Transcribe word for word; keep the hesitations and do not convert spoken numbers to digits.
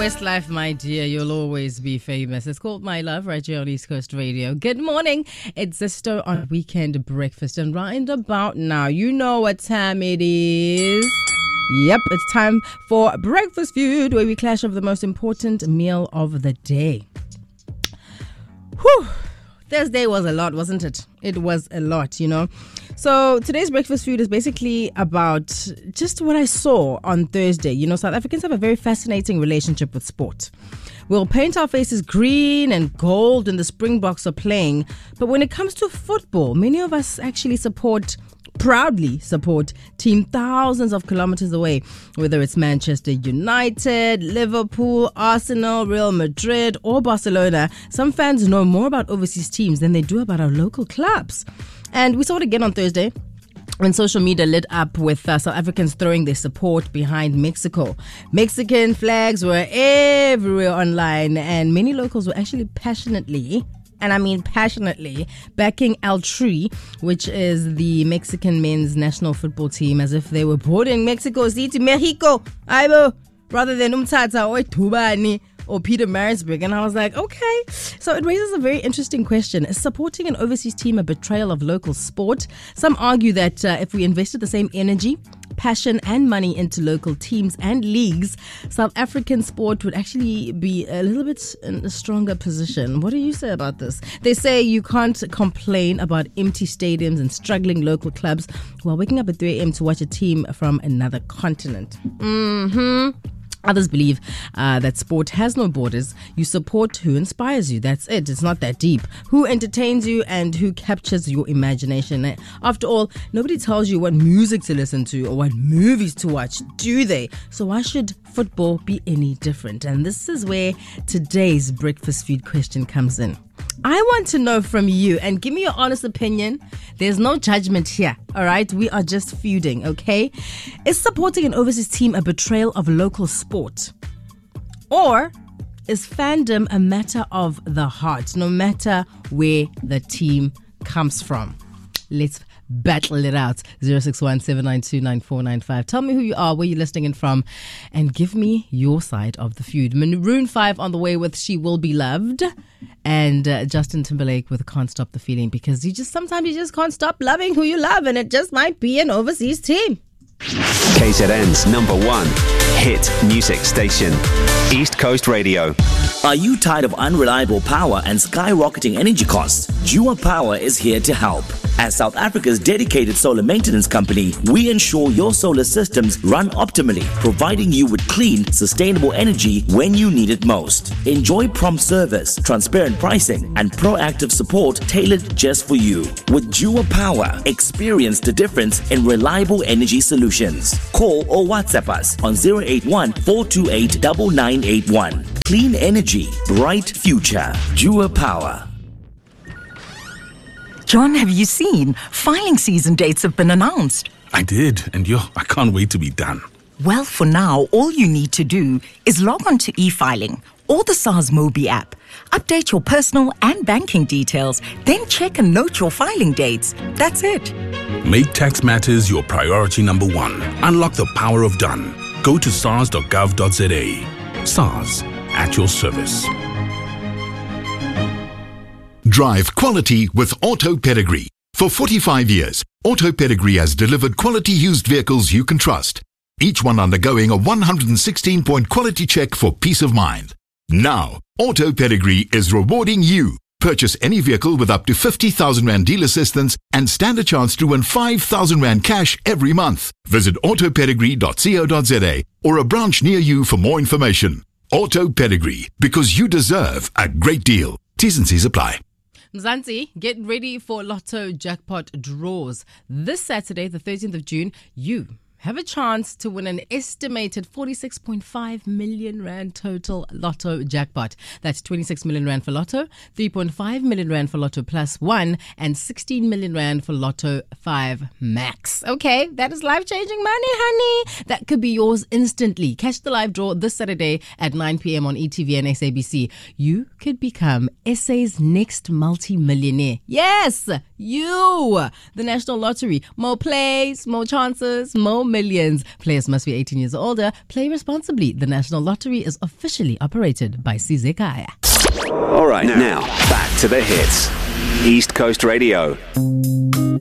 Westlife, my dear, you'll always be famous. It's called My Love right here on East Coast Radio. Good morning. It's Zisto on Weekend Breakfast. And right about now, you know what time it is. Yep, it's time for Breakfast Feud, where we clash over the most important meal of the day. Whew. Thursday was a lot, wasn't it? It was a lot, you know. So today's Breakfast Food is basically about just what I saw on Thursday. You know, South Africans have a very fascinating relationship with sport. We'll paint our faces green and gold when the Springboks are playing. But when it comes to football, many of us actually support proudly support team thousands of kilometers away, whether it's Manchester United, Liverpool, Arsenal, Real Madrid or Barcelona. Some fans know more about overseas teams than they do about our local clubs. And we saw it again on Thursday when social media lit up with uh, South Africans throwing their support behind Mexico. Mexican flags were everywhere online, and many locals were actually passionately And I mean passionately backing El Tri, which is the Mexican men's national football team, as if they were born in Mexico City, Mexico, Aibo, rather than Umtata or Tubani or Peter Marisburg. And I was like, okay. So it raises a very interesting question. Is supporting an overseas team a betrayal of local sport? Some argue that uh, if we invested the same energy, passion and money into local teams and leagues, South African sport would actually be a little bit in a stronger position. What do you say about this? They say you can't complain about empty stadiums and struggling local clubs while waking up at three a.m. to watch a team from another continent. Mm-hmm. Others believe uh, that sport has no borders. You support who inspires you. That's it. It's not that deep. Who entertains you and who captures your imagination. After all, nobody tells you what music to listen to or what movies to watch, do they? So why should football be any different? And this is where today's Breakfast Feud question comes in. I want to know from you, and give me your honest opinion. There's no judgment here, all right? We are just feuding, okay? Is supporting an overseas team a betrayal of local sport? Or is fandom a matter of the heart, no matter where the team comes from? Let's battle it out. zero six one seven nine two nine four nine five. Tell me who you are, where you're listening in from, and give me your side of the feud. Maroon five on the way with She Will Be Loved, and uh, Justin Timberlake with Can't Stop the Feeling, because you just sometimes you just can't stop loving who you love, and it just might be an overseas team. K Z N's number one hit music station, East Coast Radio. Are you tired of unreliable power and skyrocketing energy costs? Jua Power is here to help. As South Africa's dedicated solar maintenance company, we ensure your solar systems run optimally, providing you with clean, sustainable energy when you need it most. Enjoy prompt service, transparent pricing, and proactive support tailored just for you. With Jua Power, experience the difference in reliable energy solutions. Call or WhatsApp us on zero eight one, four two eight, nine nine eight one. Clean energy, bright future. Jua Power. John, have you seen? Filing season dates have been announced. I did, and yo, I can't wait to be done. Well, for now, all you need to do is log on to e-filing or the SARS Mobi app. Update your personal and banking details, then check and note your filing dates. That's it. Make tax matters your priority number one. Unlock the power of done. Go to sars dot gov dot z a. SARS, at your service. Drive quality with Auto Pedigree. For forty-five years, Auto Pedigree has delivered quality used vehicles you can trust. Each one undergoing a one hundred sixteen point quality check for peace of mind. Now, Auto Pedigree is rewarding you. Purchase any vehicle with up to fifty thousand rand deal assistance and stand a chance to win five thousand rand cash every month. Visit auto pedigree dot co dot z a or a branch near you for more information. Auto Pedigree, because you deserve a great deal. T's and C's apply. Mzansi, get ready for Lotto jackpot draws. This Saturday, the thirteenth of June, you have a chance to win an estimated forty-six point five million rand total Lotto jackpot. That's twenty-six million rand for Lotto, three point five million rand for Lotto Plus One, and sixteen million rand for Lotto five Max. Okay, that is life-changing money, honey. That could be yours instantly. Catch the live draw this Saturday at nine p.m. on E T V and S A B C. You could become S A's next multi-millionaire. Yes, you. The National Lottery. More plays, more chances, more millions. Players must be eighteen years or older. Play responsibly. The National Lottery is officially operated by Sizekaya. All right, now back to the hits. East Coast Radio.